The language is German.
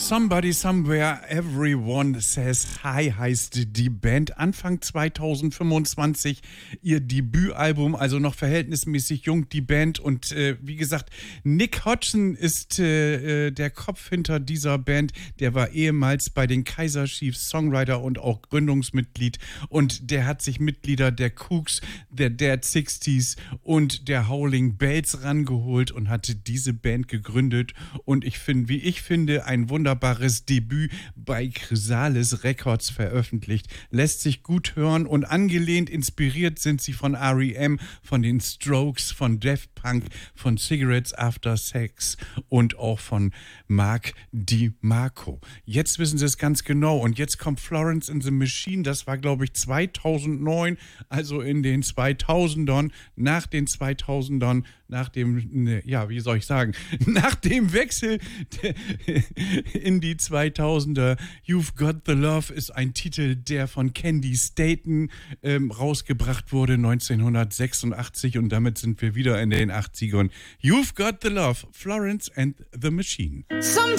Somebody Somewhere Everyone Says Hi heißt die Band. Anfang 2025 ihr Debütalbum, also noch verhältnismäßig jung, die Band. Und wie gesagt, Nick Hodgson ist der Kopf hinter dieser Band. Der war ehemals bei den Kaiser Chiefs Songwriter und auch Gründungsmitglied. Und der hat sich Mitglieder der Kooks, der Dead Sixties und der Howling Bells rangeholt und hatte diese Band gegründet. Und wie ich finde, ein wunderbares Debüt bei Chrysalis Records veröffentlicht. Lässt sich gut hören und angelehnt, inspiriert sind sie von R.E.M., von den Strokes, von Daft Punk, von Cigarettes After Sex und auch von Mark DiMarco. Jetzt wissen sie es ganz genau und jetzt kommt Florence and the Machine, das war glaube ich 2009, also in den 2000ern, nach den 2000ern, nach dem, ja, wie soll ich sagen, nach dem Wechsel in die 2000er. You've Got the Love ist ein Titel, der von Candy Staton rausgebracht wurde 1986 und damit sind wir wieder in den 80ern. You've Got the Love, Florence and the Machine.